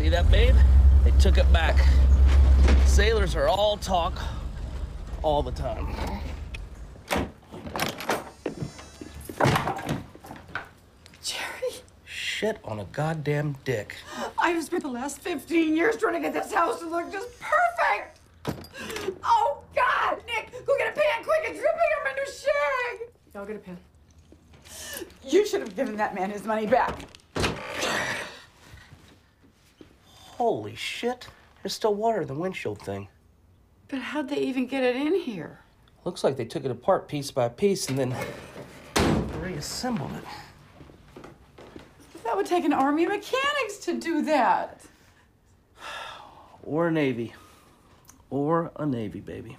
See that, babe? They took it back. Sailors are all talk all the time. Jerry. Shit on a goddamn dick. I have spent the last 15 years trying to get this house to look just perfect. Oh, God, Nick, go get a pan quick. It's dripping on my new shag. I'll get a pan. You should have given that man his money back. Holy shit. There's still water in the windshield thing. But how'd they even get it in here? Looks like they took it apart piece by piece and then reassembled it. That would take an army of mechanics to do that. Or a Navy. Or a Navy, baby.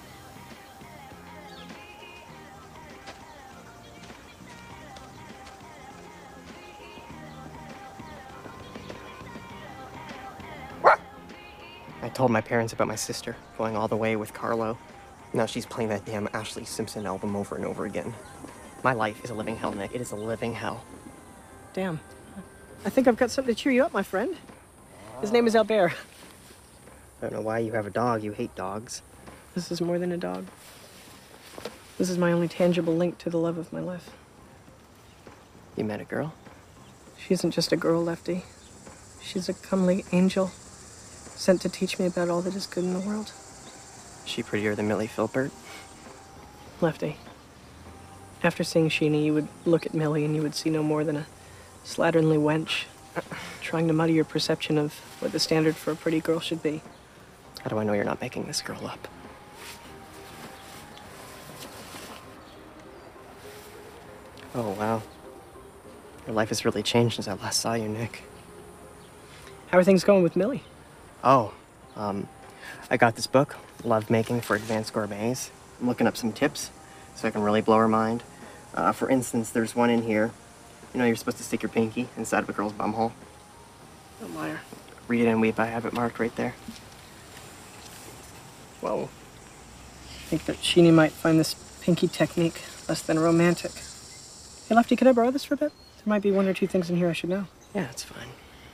I told my parents about my sister going all the way with Carlo. Now she's playing that damn Ashley Simpson album over and over again. My life is a living hell, Nick. It is a living hell. Damn. I think I've got something to cheer you up, my friend. His name is Albert. I don't know why you have a dog. You hate dogs. This is more than a dog. This is my only tangible link to the love of my life. You met a girl? She isn't just a girl, Lefty. She's a comely angel sent to teach me about all that is good in the world. Is she prettier than Millie Philbert? Lefty, after seeing Sheenie, you would look at Millie and you would see no more than a slatternly wench trying to muddy your perception of what the standard for a pretty girl should be. How do I know you're not making this girl up? Oh, wow. Your life has really changed since I last saw you, Nick. How are things going with Millie? Oh, I got this book, Love Making for Advanced Gourmets. I'm looking up some tips so I can really blow her mind. For instance, there's one in here. You know you're supposed to stick your pinky inside of a girl's bumhole? Oh, liar. Read it and weep. I have it marked right there. Whoa. I think that Sheenie might find this pinky technique less than romantic. Hey, Lefty, could I borrow this for a bit? There might be one or two things in here I should know. Yeah, it's fine.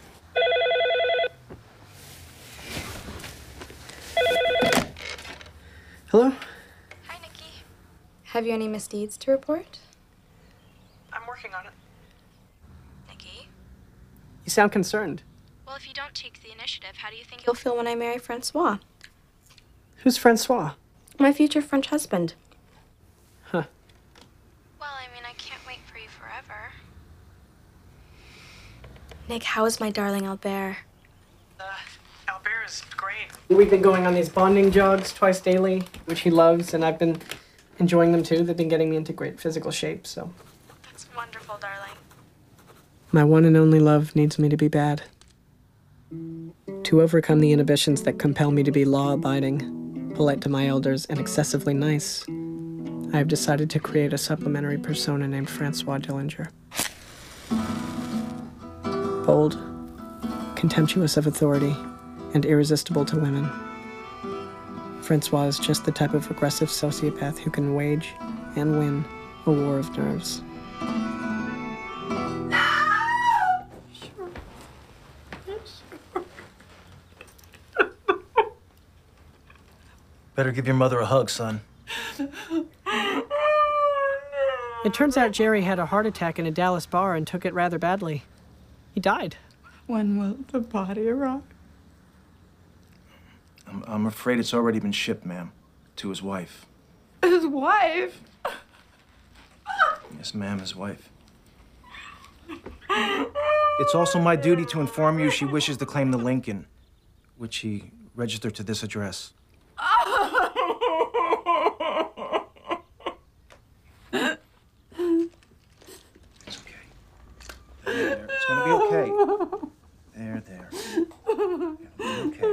Hello? Hi, Nikki. Have you any misdeeds to report? I'm working on it. Nikki? You sound concerned. Well, if you don't take the initiative, how do you think you'll feel when I marry Francois? Who's Francois? My future French husband. Huh. Well, I mean, I can't wait for you forever. Nick, how is my darling Albert? Albert is great. We've been going on these bonding jogs twice daily, which he loves, and I've been enjoying them too. They've been getting me into great physical shape, so. That's wonderful, darling. My one and only love needs me to be bad. To overcome the inhibitions that compel me to be law-abiding, polite to my elders, and excessively nice, I have decided to create a supplementary persona named Francois Dillinger. Bold, contemptuous of authority, and irresistible to women. Francois is just the type of aggressive sociopath who can wage and win a war of nerves. Better give your mother a hug, son. It turns out Jerry had a heart attack in a Dallas bar and took it rather badly. He died. When will the body arrive? I'm afraid it's already been shipped, ma'am, to his wife. His wife? Yes, ma'am, his wife. It's also my duty to inform you she wishes to claim the Lincoln, which he registered to this address. It's okay. There. It's gonna be okay. There. It'll be okay.